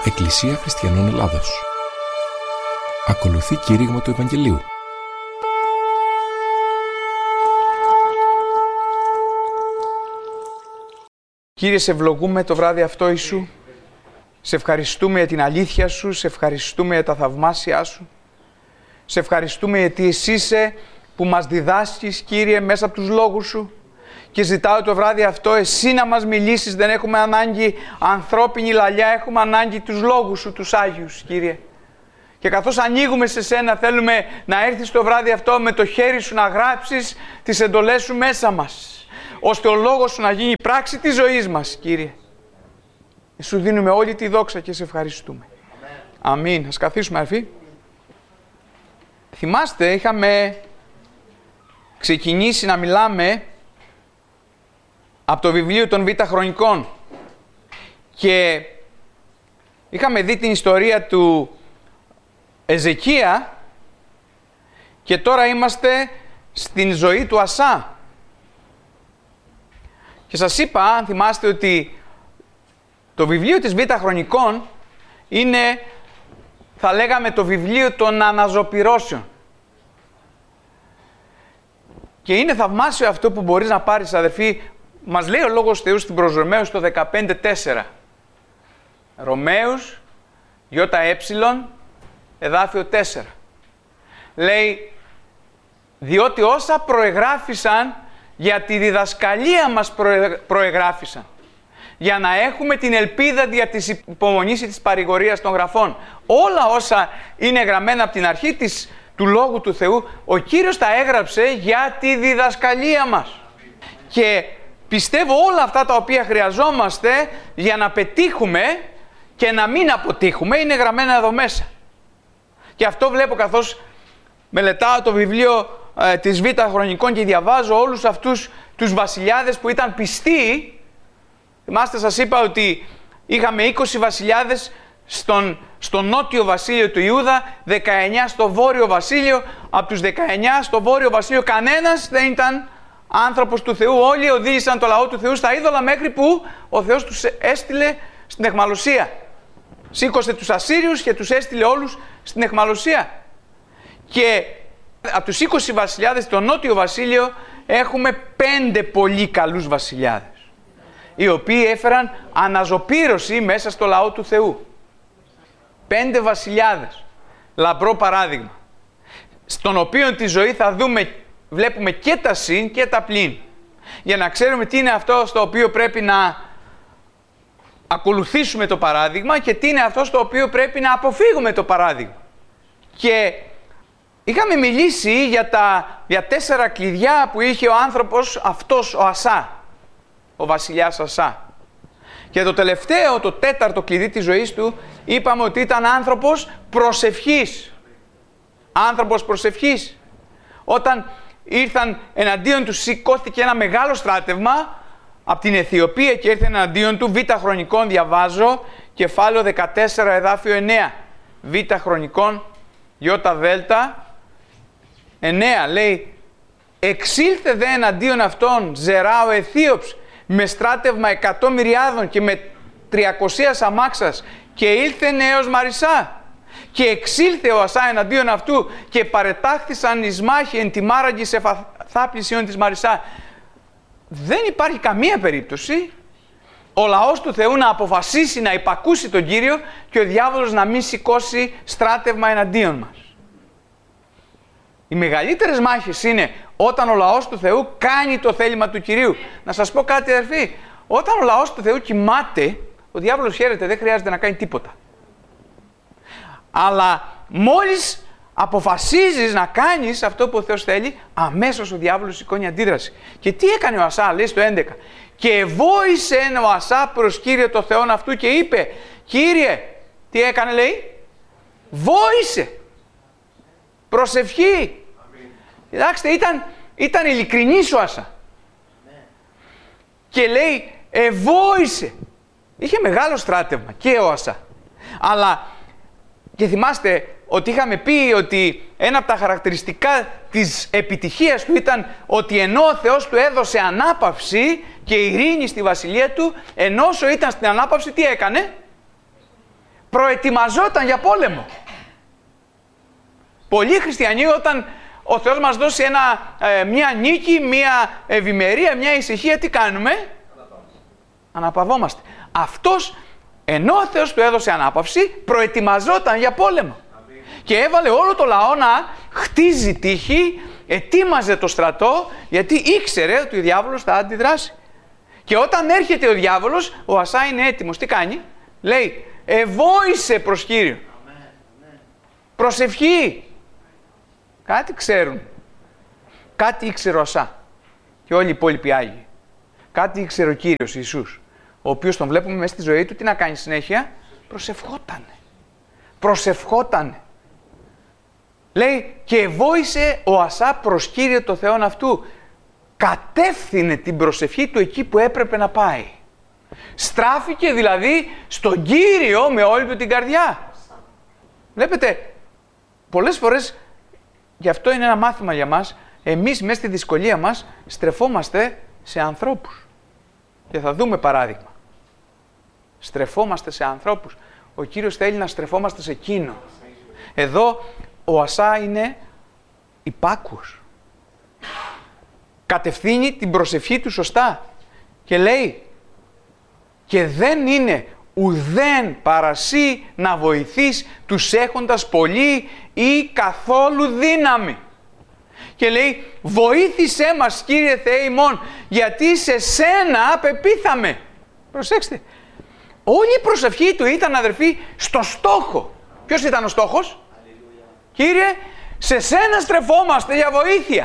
Εκκλησία Χριστιανών Ελλάδος. Ακολουθεί κήρυγμα του Ευαγγελίου. Κύριε, σε ευλογούμε το βράδυ αυτό, Ιησού. Σε ευχαριστούμε για την αλήθεια Σου, σε ευχαριστούμε για τα θαυμάσια Σου. Σε ευχαριστούμε γιατί Εσύ είσαι που μας διδάσκεις, Κύριε, μέσα από τους λόγους Σου. Και ζητάω το βράδυ αυτό Εσύ να μας μιλήσεις, δεν έχουμε ανάγκη ανθρώπινη λαλιά, έχουμε ανάγκη τους λόγους Σου, τους Άγιους, Κύριε. Και καθώς ανοίγουμε σε Σένα, θέλουμε να έρθεις το βράδυ αυτό με το χέρι Σου να γράψεις τις εντολές Σου μέσα μας, ώστε ο λόγος Σου να γίνει πράξη της ζωής μας, Κύριε. Σου δίνουμε όλη τη δόξα και σε ευχαριστούμε. Αμήν. Ας καθίσουμε, αδελφοί. Θυμάστε, είχαμε ξεκινήσει να μιλάμε από το βιβλίο των Β' Χρονικών και είχαμε δει την ιστορία του Εζεκία και τώρα είμαστε στην ζωή του Ασά. Και σας είπα, αν θυμάστε, ότι το βιβλίο της Β' Χρονικών είναι, θα λέγαμε, το βιβλίο των αναζωπυρώσεων. Και είναι θαυμάσιο αυτό που μπορείς να πάρεις, αδερφοί. Μας λέει ο Λόγος Θεού στην προς Ρωμαίους το 15:4. Ρωμαίους, ΙΕ, εδάφιο 4. Λέει, διότι όσα προεγράφησαν για τη διδασκαλία μας προεγράφησαν, για να έχουμε την ελπίδα δια της υπομονής της παρηγορίας των γραφών. Όλα όσα είναι γραμμένα από την αρχή του Λόγου του Θεού, ο Κύριος τα έγραψε για τη διδασκαλία μας. Και πιστεύω όλα αυτά τα οποία χρειαζόμαστε για να πετύχουμε και να μην αποτύχουμε είναι γραμμένα εδώ μέσα. Και αυτό βλέπω καθώς μελετάω το βιβλίο της Β' Χρονικών και διαβάζω όλους αυτούς τους βασιλιάδες που ήταν πιστοί. Θυμάστε, σας είπα ότι είχαμε 20 βασιλιάδες στο νότιο βασίλειο του Ιούδα, 19 στο βόρειο βασίλειο. Από τους 19 στο βόρειο βασίλειο κανένας δεν ήταν άνθρωπος του Θεού. Όλοι οδήγησαν το λαό του Θεού στα είδωλα, μέχρι που ο Θεός τους έστειλε στην αιχμαλωσία. Σήκωσε τους Ασσύριους και τους έστειλε όλους στην αιχμαλωσία. Και από τους 20 βασιλιάδες στο νότιο βασίλειο έχουμε 5 πολύ καλούς βασιλιάδες, οι οποίοι έφεραν αναζωπήρωση μέσα στο λαό του Θεού. 5 βασιλιάδες. Λαμπρό παράδειγμα. Στον οποίο τη ζωή θα βλέπουμε και τα συν και τα πλην. Για να ξέρουμε τι είναι αυτό στο οποίο πρέπει να ακολουθήσουμε το παράδειγμα και τι είναι αυτό στο οποίο πρέπει να αποφύγουμε το παράδειγμα. Και είχαμε μιλήσει για 4 κλειδιά που είχε ο άνθρωπος αυτός, ο Ασά, ο βασιλιάς Ασά. Και το τελευταίο, το 4ο κλειδί της ζωής του, είπαμε ότι ήταν άνθρωπος προσευχής. Άνθρωπος προσευχής. Όταν ήρθαν εναντίον του, σηκώθηκε ένα μεγάλο στράτευμα από την Αιθιοπία και ήρθε εναντίον του. Β' Χρονικών διαβάζω, κεφάλαιο 14, εδάφιο 9. Β' Χρονικών, ΙΔ 9, λέει, εξήλθε δε εναντίον αυτών Ζερά ο Αιθίωψ με στράτευμα 100 μυριάδων και με 300 αμάξας και ήλθε έως Μαρισά. Και εξήλθε ο Ασά εναντίον αυτού και παρετάχθησαν εις μάχη εν τη μάραγγι σε θάπλησιον της Μαρισά. Δεν υπάρχει καμία περίπτωση ο λαός του Θεού να αποφασίσει να υπακούσει τον Κύριο και ο διάβολος να μην σηκώσει στράτευμα εναντίον μας. Οι μεγαλύτερες μάχες είναι όταν ο λαός του Θεού κάνει το θέλημα του Κυρίου. Να σας πω κάτι, αδερφοί. Όταν ο λαός του Θεού κοιμάται, ο διάβολος χαίρεται, δεν χρειάζεται να κάνει τίποτα. Αλλά μόλις αποφασίζεις να κάνεις αυτό που ο Θεός θέλει, αμέσως ο διάβολος σηκώνει αντίδραση. Και τι έκανε ο Ασά, λέει στο 11. Και ευόησε ο Ασά προς Κύριο το Θεόν αυτού και είπε, Κύριε, τι έκανε, λέει, βόησε. Προσευχή. Κοιτάξτε, ήταν ειλικρινής ο Ασά. Και λέει, ευόησε. Είχε μεγάλο στράτευμα και ο Ασά. Αλλά, και θυμάστε ότι είχαμε πει ότι ένα από τα χαρακτηριστικά της επιτυχίας του ήταν ότι ενώ ο Θεός του έδωσε ανάπαυση και ειρήνη στη βασιλεία του, ενώ όσο ήταν στην ανάπαυση, τι έκανε? προετοιμαζόταν για πόλεμο. Πολλοί χριστιανοί, όταν ο Θεός μας δώσει μια νίκη, μια ευημερία, μια ησυχία, τι κάνουμε? Αναπαυόμαστε. Αυτός, ενώ ο Θεός του έδωσε ανάπαυση, προετοιμαζόταν για πόλεμο. Και έβαλε όλο το λαό να χτίζει τείχη, ετοίμαζε το στρατό, γιατί ήξερε ότι ο διάβολος θα αντιδράσει. Και όταν έρχεται ο διάβολος, ο Ασά είναι έτοιμος. Τι κάνει? Λέει, ευόησε προς Κύριο. Προσευχή. Κάτι ξέρουν. Κάτι ήξερε ο Ασά. Και όλοι οι υπόλοιποι Άγιοι. Κάτι ήξερε ο Κύριος Ιησούς, ο οποίος τον βλέπουμε μέσα στη ζωή του, τι να κάνει συνέχεια? Προσευχότανε. Προσευχότανε. Λέει, και ευόησε ο Ασά προς Κύριο το Θεόν αυτού. Κατεύθυνε την προσευχή του εκεί που έπρεπε να πάει. Στράφηκε δηλαδή στον Κύριο με όλη του την καρδιά. Βλέπετε, πολλές φορές, γι' αυτό είναι ένα μάθημα για μας, εμείς μέσα στη δυσκολία μας στρεφόμαστε σε ανθρώπους. Και θα δούμε παράδειγμα. Στρεφόμαστε σε ανθρώπους. Ο Κύριος θέλει να στρεφόμαστε σε εκείνο. Εδώ ο Ασά είναι υπάκουος. Κατευθύνει την προσευχή του σωστά. Και λέει, και δεν είναι ουδέν παρασύ να βοηθείς τους έχοντας πολύ ή καθόλου δύναμη. Και λέει, βοήθησέ μας Κύριε Θεέ ημών, γιατί σε σένα πεπίθαμε. Προσέξτε, όλη η προσευχή του ήταν, αδερφοί, στο στόχο. Ποιος ήταν ο στόχος? Κύριε, σε σένα στρεφόμαστε για βοήθεια.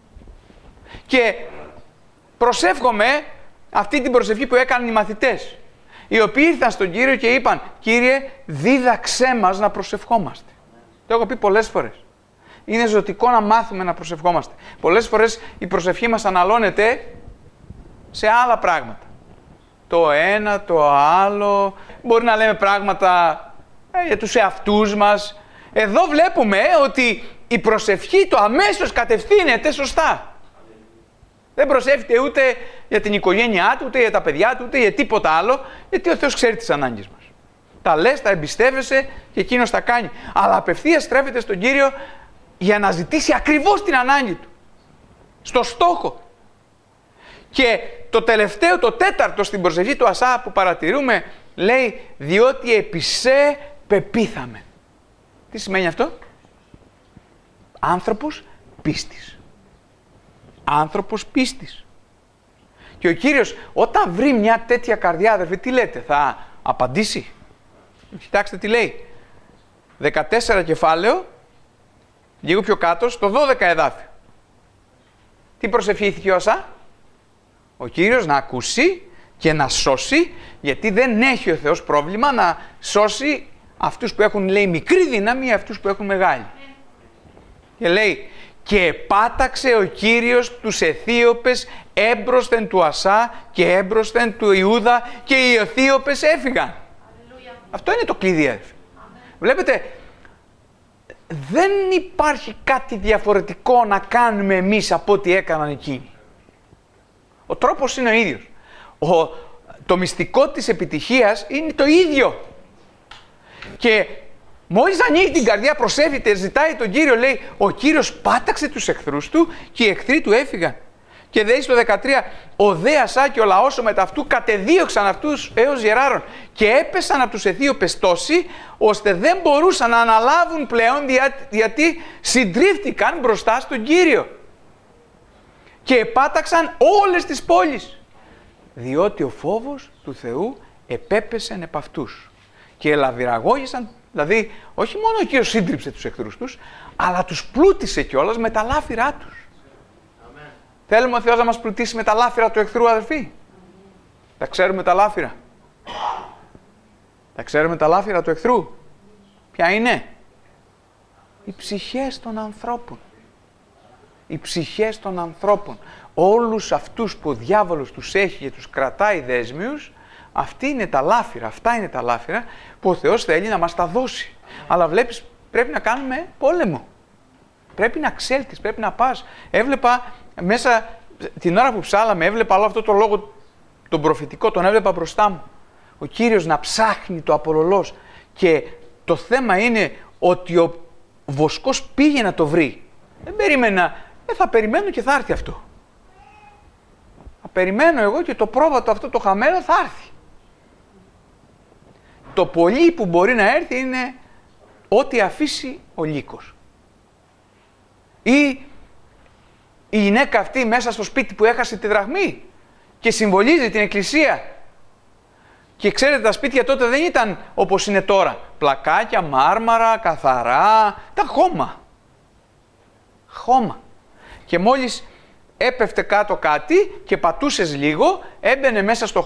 Και προσεύχομαι αυτή την προσευχή που έκαναν οι μαθητές, οι οποίοι ήρθαν στον Κύριο και είπαν, Κύριε, δίδαξέ μας να προσευχόμαστε. Το έχω πει πολλές φορές. Είναι ζωτικό να μάθουμε να προσευχόμαστε. Πολλές φορές η προσευχή μας αναλώνεται σε άλλα πράγματα. Το ένα, το άλλο, μπορεί να λέμε πράγματα για τους εαυτούς μας. Εδώ βλέπουμε ότι η προσευχή του αμέσως κατευθύνεται σωστά. Δεν προσεύχεται ούτε για την οικογένειά του, ούτε για τα παιδιά του, ούτε για τίποτα άλλο, γιατί ο Θεός ξέρει τις ανάγκες μας. Τα λες, τα εμπιστεύεσαι και εκείνος τα κάνει. Αλλά απευθείας στρέφεται στον Κύριο για να ζητήσει ακριβώς την ανάγκη του. Στο στόχο. Και το τελευταίο, το τέταρτο στην προσευχή του Ασά που παρατηρούμε, λέει, διότι επί σε πεπίθαμε. Τι σημαίνει αυτό? Άνθρωπος πίστης. Άνθρωπος πίστης. Και ο Κύριος όταν βρει μια τέτοια καρδιά, αδερφοί, τι λέτε, θα απαντήσει? Κοιτάξτε τι λέει. 14 κεφάλαιο, λίγο πιο κάτω, στο 12 εδάφιο. Τι προσευχήθηκε ο Ασά? Ο Κύριος να ακούσει και να σώσει, γιατί δεν έχει ο Θεός πρόβλημα να σώσει αυτούς που έχουν, λέει, μικρή δύναμη ή αυτούς που έχουν μεγάλη. Και λέει, και επάταξε ο Κύριος τους Αιθίωπες έμπροσθεν του Ασά και έμπροσθεν του Ιούδα και οι Αιθίωπες έφυγαν. Αυτό είναι το κλειδί, αδελφοί. Βλέπετε, δεν υπάρχει κάτι διαφορετικό να κάνουμε εμείς από ό,τι έκαναν εκείνοι. Ο τρόπος είναι ο ίδιος. Το μυστικό της επιτυχίας είναι το ίδιο. Και μόλις ανοίγει την καρδιά, προσεύχεται, ζητάει τον Κύριο, λέει, ο Κύριος πάταξε τους εχθρούς του και οι εχθροί του έφυγαν. Και λέει στο 13, ο δε Ασά και ο λαός ο μετά αυτού κατεδίωξαν αυτούς έως Γεράρων και έπεσαν από τους Αιθίωπες τόσοι, ώστε δεν μπορούσαν να αναλάβουν πλέον γιατί συντρίφτηκαν μπροστά στον Κύριο. Και επάταξαν όλες τις πόλεις, διότι ο φόβος του Θεού επέπεσεν επ' αυτούς. Και ελαβυραγώγησαν, δηλαδή όχι μόνο ο Κύριος σύντριψε τους εχθρούς τους, αλλά τους πλούτησε κιόλας με τα λάφυρά τους. Amen. Θέλουμε ο Θεός να μας πλουτίσει με τα λάφυρα του εχθρού, αδελφοί? Τα ξέρουμε τα λάφυρα? Τα ξέρουμε τα λάφυρα του εχθρού? Ποια είναι? Οι ψυχές των ανθρώπων. Οι ψυχές των ανθρώπων. Όλους αυτούς που ο διάβολος τους έχει και τους κρατάει δέσμιους, αυτή είναι τα λάφυρα, αυτά είναι τα λάφυρα που ο Θεός θέλει να μας τα δώσει. Αλλά βλέπεις, πρέπει να κάνουμε πόλεμο. Πρέπει να ξέλθεις, πρέπει να πας. Έβλεπα μέσα, την ώρα που ψάλαμε, έβλεπα όλο αυτό το λόγο, τον προφητικό, τον έβλεπα μπροστά μου. Ο Κύριος να ψάχνει το απολωλός Και το θέμα είναι ότι ο βοσκός πήγε να το βρει. Δεν περίμενα, θα περιμένω και θα έρθει αυτό. Θα περιμένω εγώ και το πρόβατο αυτό το χαμένο θα έρθει. Το πολύ που μπορεί να έρθει είναι ό,τι αφήσει ο λύκος. Ή η γυναίκα αυτή μέσα στο σπίτι που έχασε τη δραχμή και συμβολίζει την εκκλησία. Και ξέρετε, τα σπίτια τότε δεν ήταν όπως είναι τώρα. Πλακάκια, μάρμαρα, καθαρά, ήταν χώμα. Χώμα. Και μόλις έπεφτε κάτω κάτι και πατούσες λίγο, έμπαινε μέσα στο